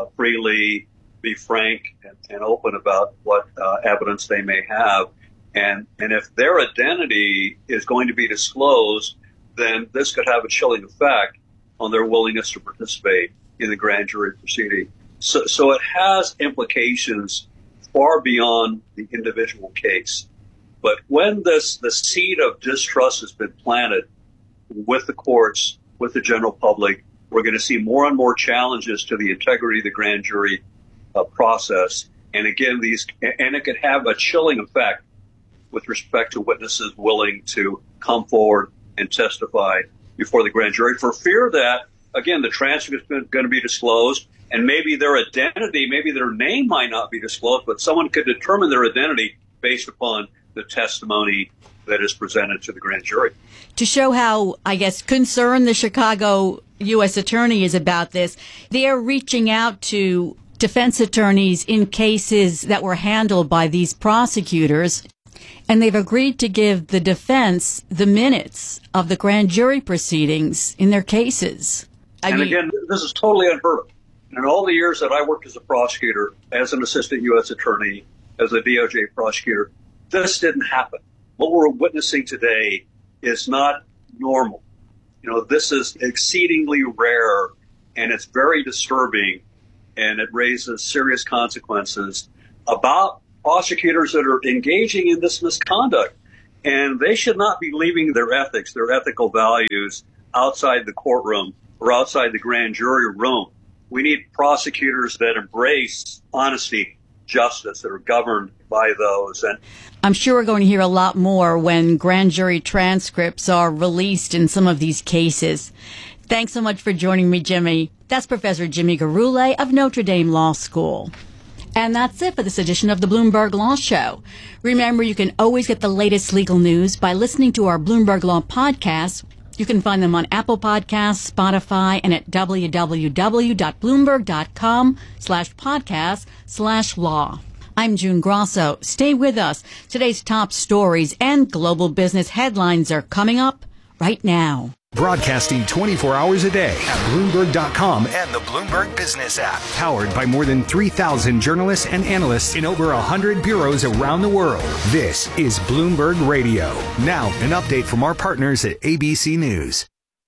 freely, be frank and open about what evidence they may have. And if their identity is going to be disclosed, then this could have a chilling effect on their willingness to participate in the grand jury proceeding. So it has implications far beyond the individual case. But when the seed of distrust has been planted with the courts, with the general public, we're going to see more and more challenges to the integrity of the grand jury process. And again, and it could have a chilling effect with respect to witnesses willing to come forward and testify before the grand jury for fear that, again, the transcript is going to be disclosed and maybe their identity, maybe their name might not be disclosed, but someone could determine their identity based upon the testimony that is presented to the grand jury. To show how, I guess, concerned the Chicago U.S. attorney is about this, they are reaching out to defense attorneys in cases that were handled by these prosecutors, and they've agreed to give the defense the minutes of the grand jury proceedings in their cases. Again, this is totally unheard of. In all the years that I worked as a prosecutor, as an assistant U.S. attorney, as a DOJ prosecutor, this didn't happen. What we're witnessing today is not normal. This is exceedingly rare, and it's very disturbing, and it raises serious consequences about prosecutors that are engaging in this misconduct. And they should not be leaving their ethics, their ethical values outside the courtroom or outside the grand jury room. We need prosecutors that embrace honesty, justice, that are governed by those. And I'm sure we're going to hear a lot more when grand jury transcripts are released in some of these cases. Thanks so much for joining me, Jimmy. That's Professor Jimmy Gurule of Notre Dame Law School. And that's it for this edition of the Bloomberg Law Show. Remember, you can always get the latest legal news by listening to our Bloomberg Law podcasts. You can find them on Apple Podcasts, Spotify, and at www.bloomberg.com/podcast/law. I'm June Grosso. Stay with us. Today's top stories and global business headlines are coming up right now. Broadcasting 24 hours a day at Bloomberg.com and the Bloomberg Business app. Powered by more than 3,000 journalists and analysts in over 100 bureaus around the world. This is Bloomberg Radio. Now, an update from our partners at ABC News.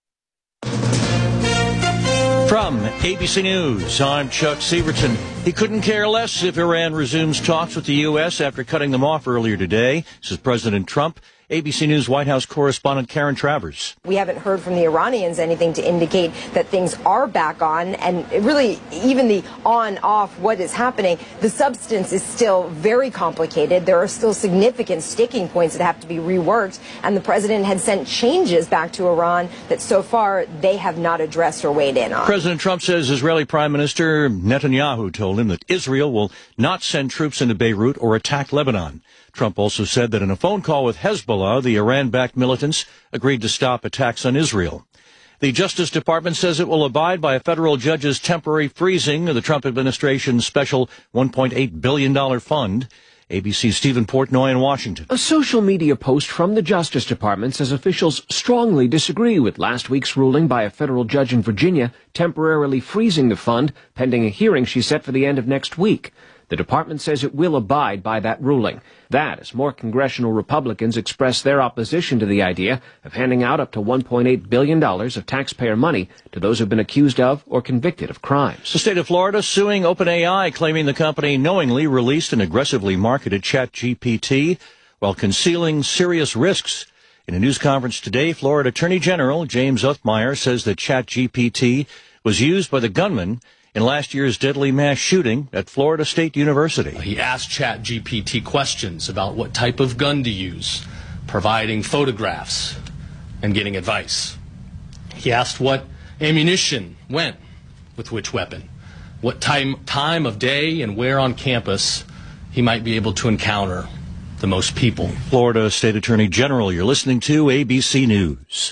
From ABC News, I'm Chuck Severson. He couldn't care less if Iran resumes talks with the U.S. after cutting them off earlier today, says President Trump. ABC News White House correspondent Karen Travers. We haven't heard from the Iranians anything to indicate that things are back on, and really even the on-off, what is happening, the substance is still very complicated. There are still significant sticking points that have to be reworked, and the president had sent changes back to Iran that so far they have not addressed or weighed in on. President Trump says Israeli Prime Minister Netanyahu told him that Israel will not send troops into Beirut or attack Lebanon. Trump also said that in a phone call with Hezbollah, the Iran-backed militants agreed to stop attacks on Israel. The Justice Department says it will abide by a federal judge's temporary freezing of the Trump administration's special $1.8 billion fund. ABC's Stephen Portnoy in Washington. A social media post from the Justice Department says officials strongly disagree with last week's ruling by a federal judge in Virginia temporarily freezing the fund pending a hearing she set for the end of next week. The department says it will abide by that ruling. That as more congressional Republicans express their opposition to the idea of handing out up to $1.8 billion of taxpayer money to those who have been accused of or convicted of crimes. The state of Florida suing OpenAI, claiming the company knowingly released and aggressively marketed ChatGPT while concealing serious risks. In a news conference today, Florida Attorney General James Othmeyer says that ChatGPT was used by the gunman in last year's deadly mass shooting at Florida State University. He asked ChatGPT questions about what type of gun to use, providing photographs and getting advice. He asked what ammunition went with which weapon, what time of day and where on campus he might be able to encounter the most people. Florida State Attorney General, you're listening to ABC News.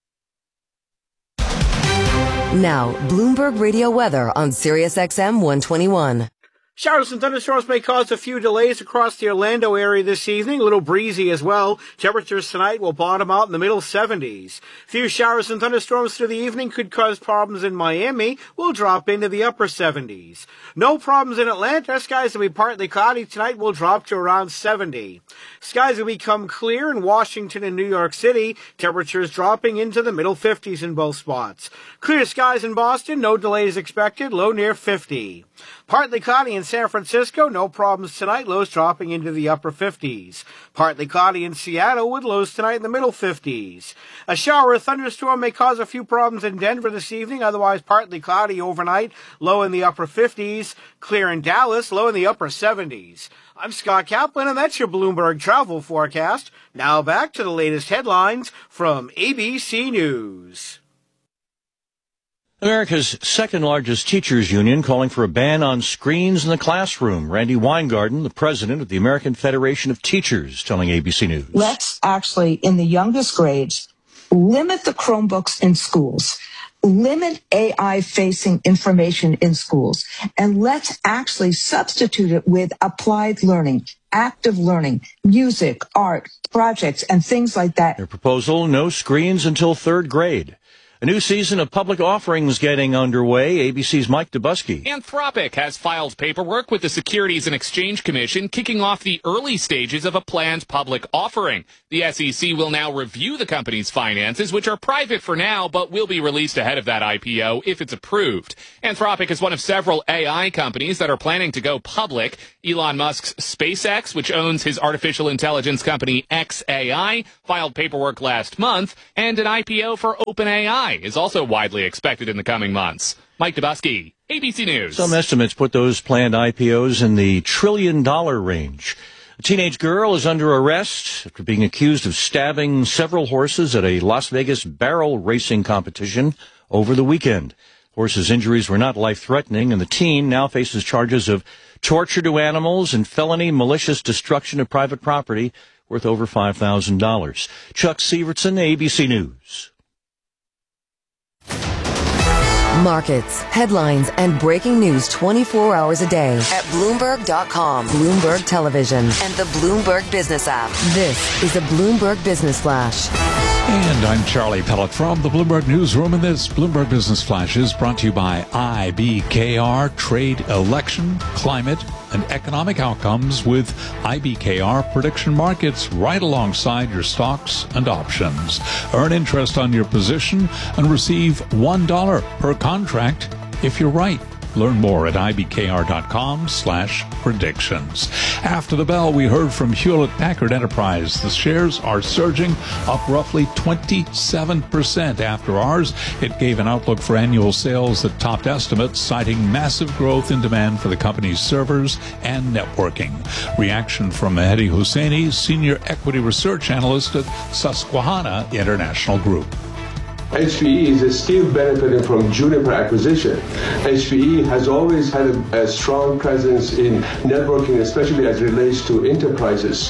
Now, Bloomberg Radio weather on SiriusXM 121. Showers and thunderstorms may cause a few delays across the Orlando area this evening. A little breezy as well. Temperatures tonight will bottom out in the middle 70s. Few showers and thunderstorms through the evening could cause problems in Miami. Will drop into the upper 70s. No problems in Atlanta. Skies will be partly cloudy tonight. Will drop to around 70. Skies will become clear in Washington and New York City. Temperatures dropping into the middle 50s in both spots. Clear skies in Boston. No delays expected. Low near 50. Partly cloudy in in San Francisco, no problems tonight, lows dropping into the upper 50s. Partly cloudy in Seattle with lows tonight in the middle 50s. A shower or thunderstorm may cause a few problems in Denver this evening, otherwise partly cloudy overnight, low in the upper 50s. Clear in Dallas, low in the upper 70s. I'm Scott Kaplan, and that's your Bloomberg travel forecast. Now back to the latest headlines from ABC News. America's second-largest teachers union calling for a ban on screens in the classroom. Randy Weingarten, the president of the American Federation of Teachers, telling ABC News. Let's actually, in the youngest grades, limit the Chromebooks in schools. Limit AI-facing information in schools. And let's actually substitute it with applied learning, active learning, music, art, projects, and things like that. Their proposal, no screens until third grade. A new season of public offerings getting underway. ABC's Mike Dubusky. Anthropic has filed paperwork with the Securities and Exchange Commission, kicking off the early stages of a planned public offering. The SEC will now review the company's finances, which are private for now, but will be released ahead of that IPO if it's approved. Anthropic is one of several AI companies that are planning to go public. Elon Musk's SpaceX, which owns his artificial intelligence company xAI, filed paperwork last month, and an IPO for OpenAI is also widely expected in the coming months. Mike Dubusky, ABC News. Some estimates put those planned IPOs in the $1 trillion range. A teenage girl is under arrest after being accused of stabbing several horses at a Las Vegas barrel racing competition over the weekend. Horses' injuries were not life-threatening, and the teen now faces charges of torture to animals and felony malicious destruction of private property worth over $5,000. Chuck Sievertson, ABC News. Markets, headlines, and breaking news 24 hours a day at Bloomberg.com, Bloomberg Television, and the Bloomberg Business app. This is a Bloomberg Business Flash. And I'm Charlie Pellet from the Bloomberg Newsroom, and this Bloomberg Business Flash is brought to you by IBKR, Trade, Election, Climate, and Economic Outcomes with IBKR Prediction Markets right alongside your stocks and options. Earn interest on your position and receive $1 per contract if you're right. Learn more at ibkr.com/predictions. After the bell, we heard from Hewlett-Packard Enterprise. The shares are surging, up roughly 27% after hours. It gave an outlook for annual sales that topped estimates, citing massive growth in demand for the company's servers and networking. Reaction from Mehdi Hosseini, senior equity research analyst at Susquehanna International Group. HPE is still benefiting from Juniper acquisition. HPE has always had a strong presence in networking, especially as it relates to enterprises.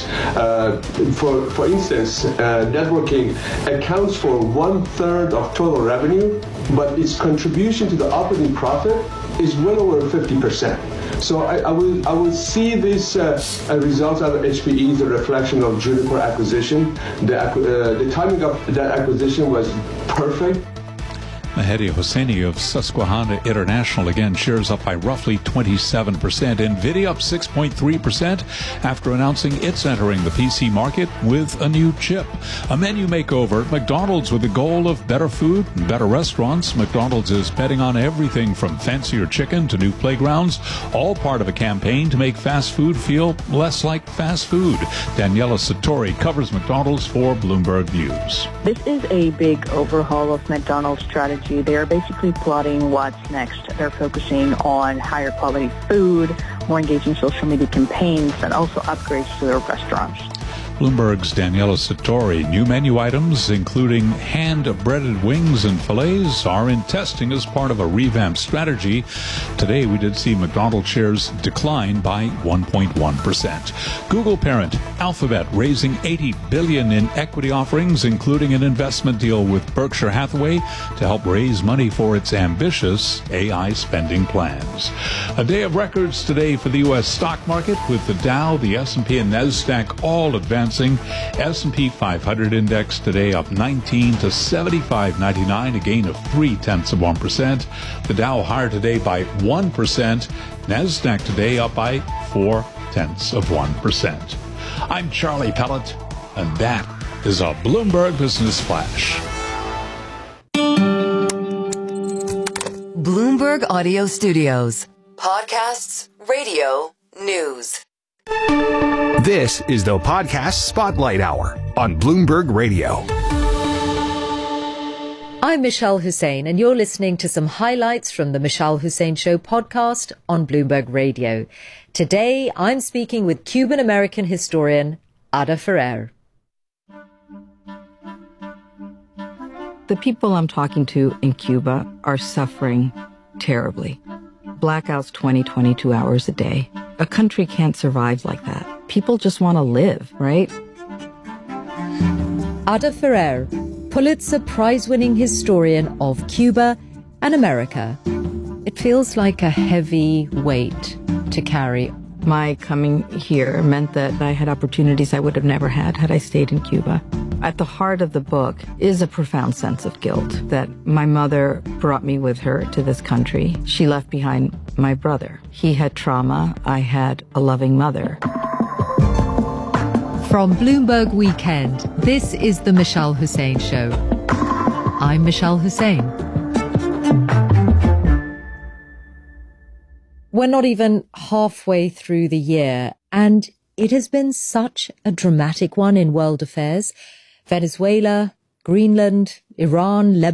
For instance, networking accounts for 1/3 of total revenue, but its contribution to the operating profit is well over 50%. So I will see this results out of HPE as a reflection of Juniper acquisition. The timing of that acquisition was perfect. Mehdi Hosseini of Susquehanna International, again, shares up by roughly 27%. NVIDIA up 6.3% after announcing it's entering the PC market with a new chip. A menu makeover at McDonald's with the goal of better food and better restaurants. McDonald's is betting on everything from fancier chicken to new playgrounds, all part of a campaign to make fast food feel less like fast food. Daniela Satori covers McDonald's for Bloomberg News. This is a big overhaul of McDonald's strategy. They are basically plotting what's next. They're focusing on higher quality food, more engaging social media campaigns, and also upgrades to their restaurants. Bloomberg's Daniela Satori. New menu items, including hand-breaded wings and fillets, are in testing as part of a revamped strategy. Today, we did see McDonald's shares decline by 1.1%. Google parent Alphabet raising $80 billion in equity offerings, including an investment deal with Berkshire Hathaway to help raise money for its ambitious AI spending plans. A day of records today for the U.S. stock market, with the Dow, the S&P, and NASDAQ all advancing. S&P 500 index today up 19 to 75.99, a gain of 0.3%. The Dow higher today by 1%. NASDAQ today up by 0.4%. I'm Charlie Pellet, and that is a Bloomberg Business Flash. Bloomberg Audio Studios. Podcasts, radio, news. This is the Podcast Spotlight Hour on Bloomberg Radio. I'm Michelle Hussein, and you're listening to some highlights from the Michelle Hussein Show podcast on Bloomberg Radio. Today, I'm speaking with Cuban-American historian Ada Ferrer. The people I'm talking to in Cuba are suffering terribly. Blackouts 22 hours a day. A country can't survive like that. People just want to live, right? Ada Ferrer, Pulitzer Prize-winning historian of Cuba and America. It feels like a heavy weight to carry. My coming here meant that I had opportunities I would have never had I stayed in Cuba. At the heart of the book is a profound sense of guilt that my mother brought me with her to this country. She left behind my brother. He had trauma. I had a loving mother. From Bloomberg Weekend, this is the Michelle Hussein Show. I'm Michelle Hussein. We're not even halfway through the year, and it has been such a dramatic one in world affairs. Venezuela, Greenland, Iran, Lebanon.